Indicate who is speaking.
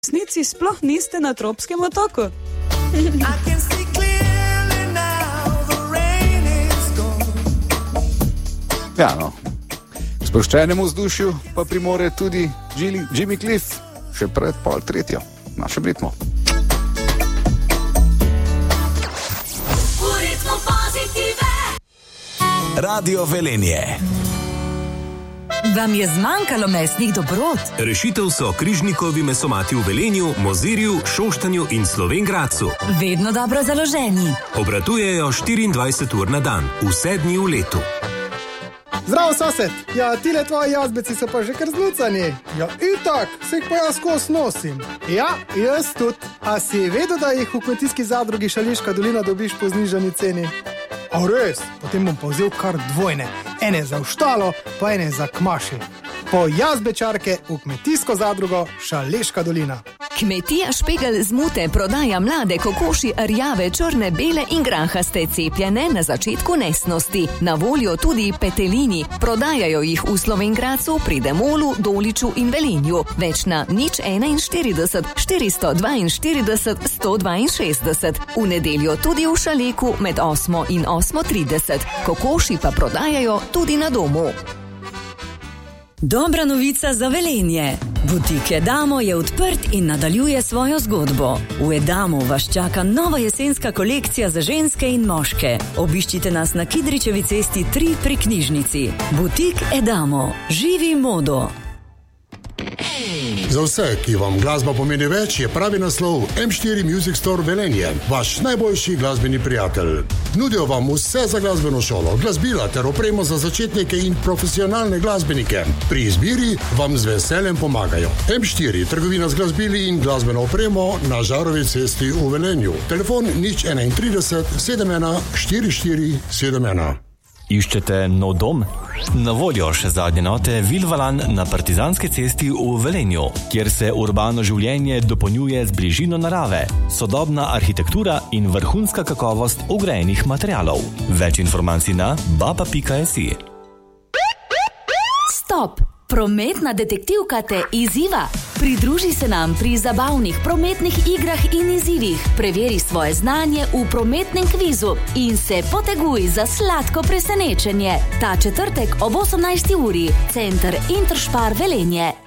Speaker 1: V resnici sploh niste na tropskem otoku.
Speaker 2: Ja, no. Sproščenemu vzdušju pa primore tudi Jimmy Cliff, še pred 2:30, našem ritmu.
Speaker 3: Radio Velenje.
Speaker 4: Vam je zmanjkalo mesnih dobrot?
Speaker 3: Rešitev so križnikovi mesomati v Velenju, Mozirju, Šoštanju in Slovenj Gradcu.
Speaker 4: Vedno dobro založeni.
Speaker 3: Obratujejo 24 ur na dan, vse dni v letu.
Speaker 5: Zdravo, sosed! Ja, tile tvoji jazbeci so pa že kar znucani. Ja, itak, se jih pa jaz kos nosim. Ja, jaz tudi. A si vedel, da jih v kmetijski zadrugi Šaleška dolina dobiš po znižani ceni? A res? Potem bom pa vzel kar dvojne. Ene za v štalo, pa ene za kmaši. Po jazbečarke v kmetijsko zadrugo Šaleška dolina.
Speaker 4: Kmetija Špegel z Mute prodaja mlade kokoši rjave, črne, bele in grahaste, cepljene na začetku nesnosti. Na voljo tudi petelini. Prodajajo jih v Slovenj Gradcu, pri Demolu, Doliču in Velenju. Več na 041 442 162. V nedeljo tudi v Šaleku med 8 in 8:30. Kokoši pa prodajajo tudi na domu. Dobra novica za Velenje. Butik Edamo je odprt in nadaljuje svojo zgodbo. V Edamu vas čaka nova jesenska kolekcija za ženske in moške. Obiščite nas na Kidričevi cesti 3 pri knjižnici. Butik Edamo. Živi modo.
Speaker 6: Za vse, ki vam glasba pomeni več, je pravi naslov M4 Music Store Velenje, vaš najboljši glasbeni prijatelj. Nudijo vam vse za glasbeno šolo, glasbila ter opremo za začetnike in profesionalne glasbenike. Pri izbiri vam z veseljem pomagajo. M4, trgovina z glasbili in glasbeno opremo na Žarovi cesti v Velenju. Telefon 031 71 44 71.
Speaker 7: Iščete nov dom? Na voljo še zadnje note Vilvalan na Partizanski cesti v Velenju, kjer se urbano življenje dopolnjuje z bližino narave, sodobna arhitektura in vrhunska kakovost vgrajenih materialov. Več informacij na baba.si.
Speaker 8: Stop! Prometna detektivka te izziva. Pridruži se nam pri zabavnih prometnih igrah in izzivih. Preveri svoje znanje v prometnem kvizu in se poteguj za sladko presenečenje. Ta četrtek ob 18. uri. Center Interspar Velenje.